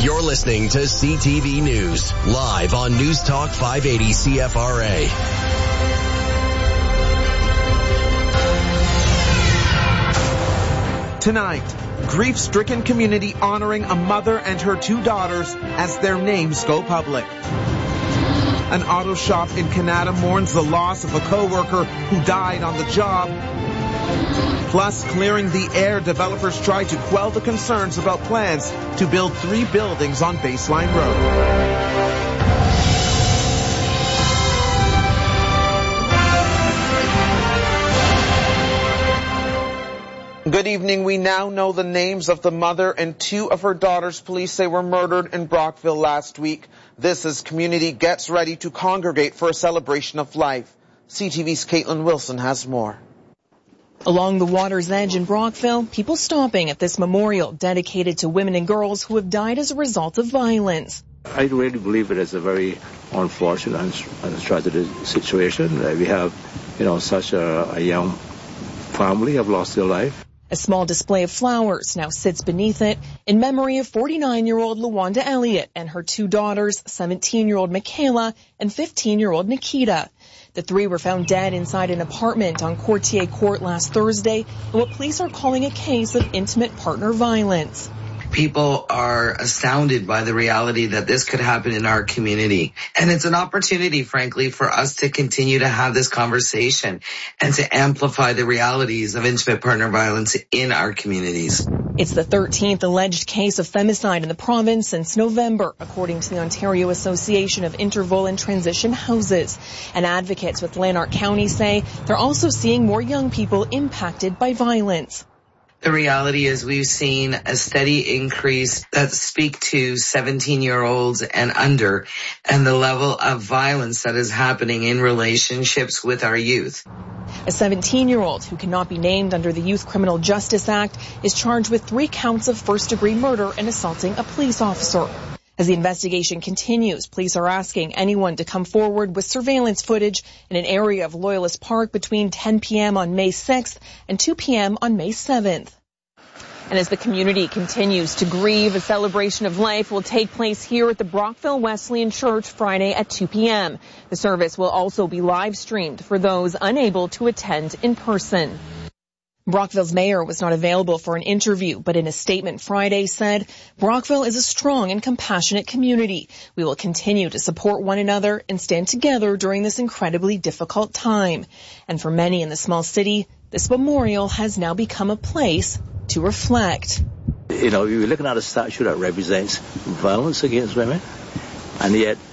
You're listening to CTV News, live on News Talk 580 CFRA. Tonight, grief-stricken community honoring a mother and her two daughters as their names go public. An auto shop in Canada mourns the loss of a co-worker who died on the job. Plus, clearing the air, developers try to quell the concerns about plans to build 3 buildings on Baseline Road. Good evening. We now know the names of the mother and 2 of her daughters. Police say were murdered in Brockville last week. This as community gets ready to congregate for a celebration of life. CTV's Caitlin Wilson has more. Along the water's edge in Brockville, people stopping at this memorial dedicated to women and girls who have died as a result of violence. I really believe it is a very unfortunate and tragic situation. We have, such a young family have lost their life. A small display of flowers now sits beneath it in memory of 49-year-old LaWanda Elliott and her 2 daughters, 17-year-old Michaela and 15-year-old Nikita. The 3 were found dead inside an apartment on Courtier Court last Thursday in what police are calling a case of intimate partner violence. People are astounded by the reality that this could happen in our community. And it's an opportunity, frankly, for us to continue to have this conversation and to amplify the realities of intimate partner violence in our communities. It's the 13th alleged case of femicide in the province since November, according to the Ontario Association of Interval and Transition Houses. And advocates with Lanark County say they're also seeing more young people impacted by violence. The reality is we've seen a steady increase that speak to 17-year-olds and under, and the level of violence that is happening in relationships with our youth. A 17-year-old who cannot be named under the Youth Criminal Justice Act is charged with 3 counts of first-degree murder and assaulting a police officer. As the investigation continues, police are asking anyone to come forward with surveillance footage in an area of Loyalist Park between 10 p.m. on May 6th and 2 p.m. on May 7th. And as the community continues to grieve, a celebration of life will take place here at the Brockville Wesleyan Church Friday at 2 p.m. The service will also be live streamed for those unable to attend in person. Brockville's mayor was not available for an interview, but in a statement Friday said, "Brockville is a strong and compassionate community. We will continue to support one another and stand together during this incredibly difficult time." And for many in the small city, this memorial has now become a place to reflect. You're looking at a statue that represents violence against women, and yet